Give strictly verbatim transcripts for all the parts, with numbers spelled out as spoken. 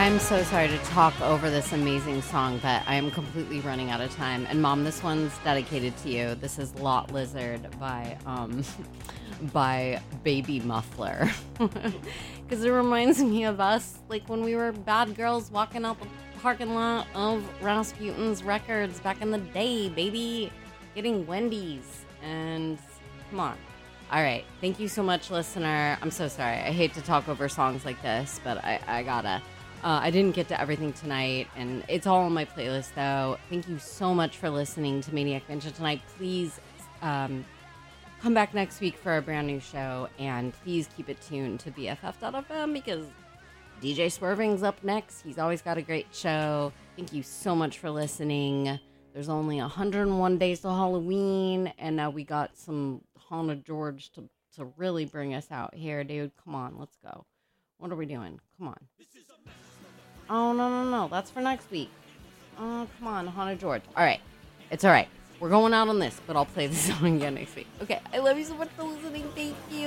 I'm so sorry to talk over this amazing song, but I am completely running out of time. And Mom, this one's dedicated to you. This is Lot Lizard by um by Baby Muffler. Because it reminds me of us, like when we were bad girls walking out the parking lot of Rasputin's Records back in the day, baby. Getting Wendy's. And come on. All right. Thank you so much, listener. I'm so sorry. I hate to talk over songs like this, but I, I gotta. Uh, I didn't get to everything tonight, and it's all on my playlist, though. Thank you so much for listening to Maniac Ninja tonight. Please um, come back next week for a brand new show, and please keep it tuned to B F F dot F M because D J Swerving's up next. He's always got a great show. Thank you so much for listening. There's only one hundred one days till Halloween, and now we got some Haunted George to, to really bring us out here, dude. Come on, let's go. What are we doing? Come on. Oh, no, no, no. That's for next week. Oh, come on, Haunted George. All right. It's all right. We're going out on this, but I'll play this song again next week. Okay. I love you so much for listening. Thank you.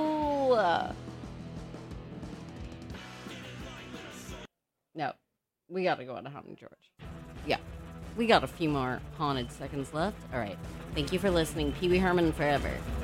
No. We got to go on to Haunted George. Yeah. We got a few more haunted seconds left. All right. Thank you for listening. Pee Wee Herman forever.